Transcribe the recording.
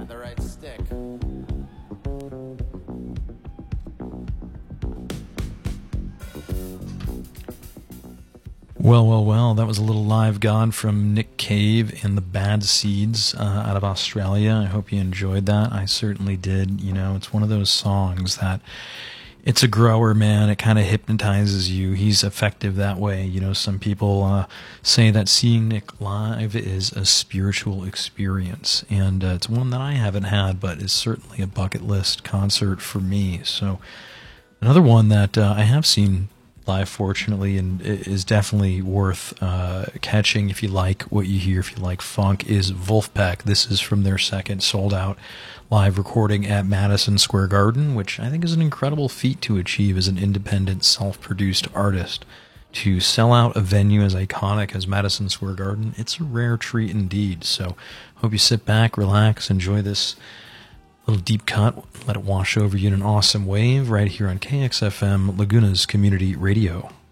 the right stick. Well, that was a little live God from Nick Cave and the Bad Seeds out of Australia. I hope you enjoyed that. I certainly did. You know, it's one of those songs that it's a grower, man. It kind of hypnotizes you. He's effective that way. You know, some people say that seeing Nick live is a spiritual experience, and it's one that I haven't had, but is certainly a bucket list concert for me. So another one that I have seen live, fortunately, and is definitely worth catching if you like what you hear, if you like funk, is Vulfpeck. This is from their second sold-out live recording at Madison Square Garden, which I think is an incredible feat to achieve as an independent, self-produced artist. To sell out a venue as iconic as Madison Square Garden, it's a rare treat indeed. So hope you sit back, relax, enjoy this little deep cut, let it wash over you in an awesome wave right here on KXFM, Laguna's Community Radio.